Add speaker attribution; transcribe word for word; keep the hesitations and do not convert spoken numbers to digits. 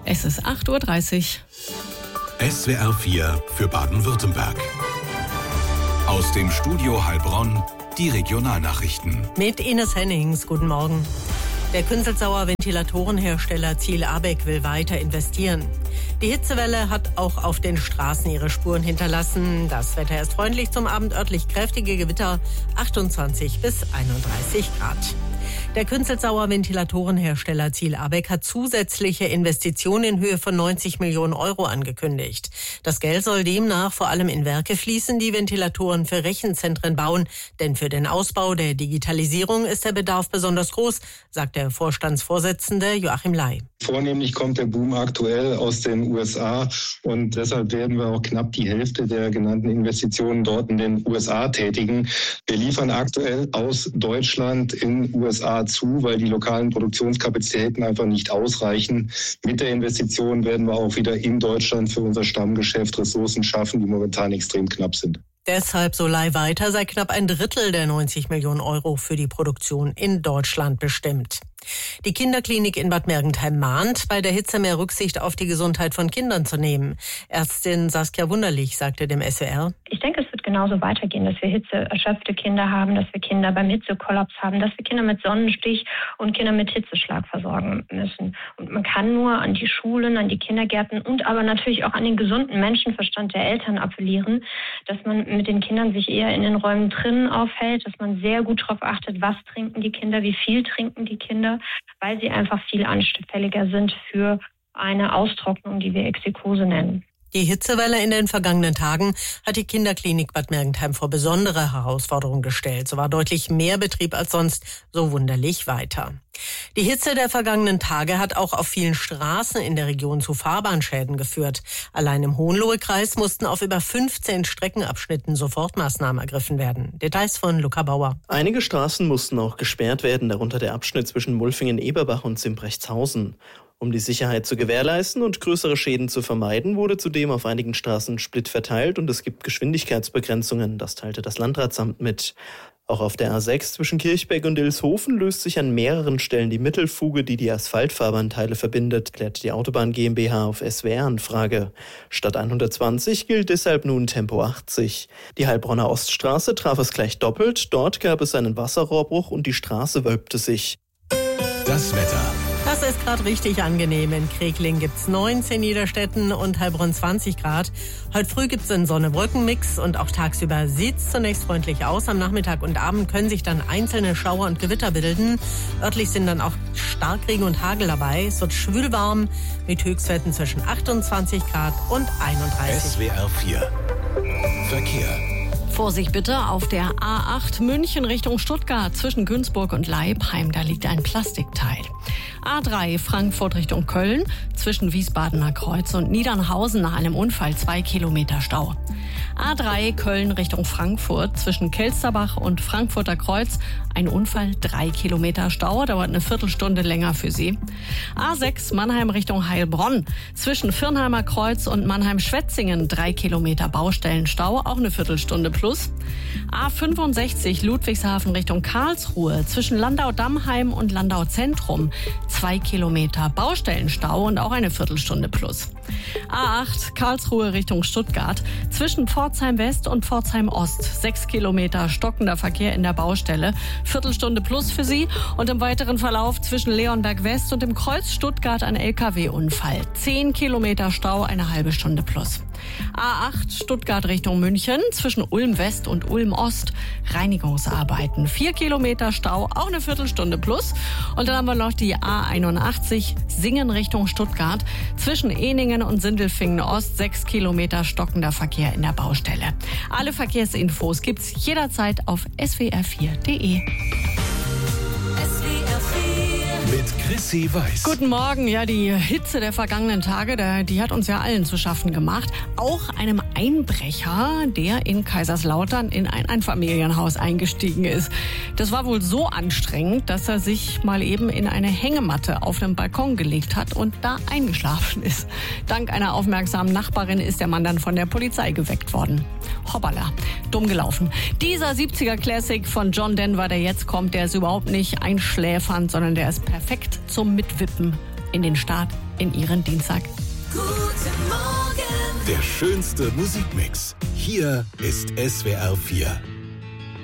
Speaker 1: Es ist acht Uhr dreißig.
Speaker 2: S W R vier für Baden-Württemberg. Aus dem Studio Heilbronn die Regionalnachrichten.
Speaker 3: Mit Ines Hennings, guten Morgen. Der Künzelsauer Ventilatorenhersteller Ziel Abeck will weiter investieren. Die Hitzewelle hat auch auf den Straßen ihre Spuren hinterlassen. Das Wetter ist freundlich, zum Abend örtlich kräftige Gewitter, achtundzwanzig bis einunddreißig Grad. Der Künzelsauer Ventilatorenhersteller Ziel Abeck hat zusätzliche Investitionen in Höhe von neunzig Millionen Euro angekündigt. Das Geld soll demnach vor allem in Werke fließen, die Ventilatoren für Rechenzentren bauen. Denn für den Ausbau der Digitalisierung ist der Bedarf besonders groß, sagt der Vorstandsvorsitzende Joachim Ley.
Speaker 4: Vornehmlich kommt der Boom aktuell aus den U S A und deshalb werden wir auch knapp die Hälfte der genannten Investitionen dort in den U S A tätigen. Wir liefern aktuell aus Deutschland in U S A zu, weil die lokalen Produktionskapazitäten einfach nicht ausreichen. Mit der Investition werden wir auch wieder in Deutschland für unser Stammgeschäft Ressourcen schaffen, die momentan extrem knapp sind.
Speaker 3: Deshalb, so Ley weiter, sei knapp ein Drittel der neunzig Millionen Euro für die Produktion in Deutschland bestimmt. Die Kinderklinik in Bad Mergentheim mahnt, bei der Hitze mehr Rücksicht auf die Gesundheit von Kindern zu nehmen. Ärztin Saskia Wunderlich sagte dem S W R:
Speaker 5: Ich denke, es wird genauso weitergehen, dass wir hitzeerschöpfte Kinder haben, dass wir Kinder beim Hitzekollaps haben, dass wir Kinder mit Sonnenstich und Kinder mit Hitzeschlag versorgen müssen. Und man kann nur an die Schulen, an die Kindergärten und aber natürlich auch an den gesunden Menschenverstand der Eltern appellieren, dass man mit den Kindern sich eher in den Räumen drinnen aufhält, dass man sehr gut darauf achtet, was trinken die Kinder, wie viel trinken die Kinder, weil sie einfach viel anfälliger sind für eine Austrocknung, die wir Exsikkose nennen.
Speaker 3: Die Hitzewelle in den vergangenen Tagen hat die Kinderklinik Bad Mergentheim vor besondere Herausforderungen gestellt. So war deutlich mehr Betrieb als sonst, so Wunderlich weiter. Die Hitze der vergangenen Tage hat auch auf vielen Straßen in der Region zu Fahrbahnschäden geführt. Allein im Hohenlohe-Kreis mussten auf über fünfzehn Streckenabschnitten Sofortmaßnahmen ergriffen werden. Details von Luca Bauer.
Speaker 6: Einige Straßen mussten auch gesperrt werden, darunter der Abschnitt zwischen Mulfingen-Eberbach und Zimbrechtshausen. Um die Sicherheit zu gewährleisten und größere Schäden zu vermeiden, wurde zudem auf einigen Straßen Split verteilt und es gibt Geschwindigkeitsbegrenzungen, das teilte das Landratsamt mit. Auch auf der A sechs zwischen Kirchbeck und Ilshofen löst sich an mehreren Stellen die Mittelfuge, die die Asphaltfahrbahnteile verbindet, klärt die Autobahn GmbH auf S W R-Anfrage. Statt hundertzwanzig gilt deshalb nun Tempo achtzig. Die Heilbronner Oststraße traf es gleich doppelt, dort gab es einen Wasserrohrbruch und die Straße wölbte sich.
Speaker 2: Das Wetter.
Speaker 3: Das ist gerade richtig angenehm. In Kregling gibt's neunzehn, Niederstetten und Heilbronn zwanzig Grad. Heute früh gibt's einen Sonne-Wolken-Mix und auch tagsüber sieht's zunächst freundlich aus. Am Nachmittag und Abend können sich dann einzelne Schauer und Gewitter bilden. Örtlich sind dann auch Starkregen und Hagel dabei. Es wird schwül warm mit Höchstwerten zwischen achtundzwanzig Grad und einunddreißig.
Speaker 2: S W R vier Verkehr.
Speaker 1: Vorsicht bitte auf der A acht München Richtung Stuttgart zwischen Günzburg und Leibheim. Da liegt ein Plastikteil. A drei Frankfurt Richtung Köln zwischen Wiesbadener Kreuz und Niedernhausen nach einem Unfall zwei Kilometer Stau. A drei Köln Richtung Frankfurt zwischen Kelsterbach und Frankfurter Kreuz ein Unfall, drei Kilometer Stau, dauert eine Viertelstunde länger für Sie. A sechs Mannheim Richtung Heilbronn zwischen Firnheimer Kreuz und Mannheim-Schwetzingen drei Kilometer Baustellenstau, auch eine Viertelstunde plus. A fünfundsechzig Ludwigshafen Richtung Karlsruhe zwischen Landau-Dammheim und Landau-Zentrum zwei Kilometer Baustellenstau und auch eine Viertelstunde plus. A acht Karlsruhe Richtung Stuttgart zwischen Pforzheim West und Pforzheim Ost sechs Kilometer stockender Verkehr in der Baustelle, Viertelstunde plus für Sie und im weiteren Verlauf zwischen Leonberg West und dem Kreuz Stuttgart ein L K W-Unfall, zehn Kilometer Stau, eine halbe Stunde plus. A acht Stuttgart Richtung München zwischen Ulm West und Ulm Ost Reinigungsarbeiten, vier Kilometer Stau, auch eine Viertelstunde plus. Und dann haben wir noch die A einundachtzig Singen Richtung Stuttgart zwischen Ehningen und Sindelfingen Ost sechs Kilometer stockender Verkehr in der Baustelle. Alle Verkehrsinfos gibt's jederzeit auf s w r vier punkt d e.
Speaker 2: Mit Chrissy Weiß.
Speaker 1: Guten Morgen. Ja, die Hitze der vergangenen Tage, die hat uns ja allen zu schaffen gemacht. Auch einem Einbrecher, der in Kaiserslautern in ein Einfamilienhaus eingestiegen ist. Das war wohl so anstrengend, dass er sich mal eben in eine Hängematte auf dem Balkon gelegt hat und da eingeschlafen ist. Dank einer aufmerksamen Nachbarin ist der Mann dann von der Polizei geweckt worden. Hoppala, dumm gelaufen. Dieser siebziger Classic von John Denver, der jetzt kommt, der ist überhaupt nicht einschläfernd, sondern der ist perfekt zum Mitwippen in den Start in ihren Dienstag.
Speaker 2: Guten Morgen. Der schönste Musikmix. Hier ist S W R vier.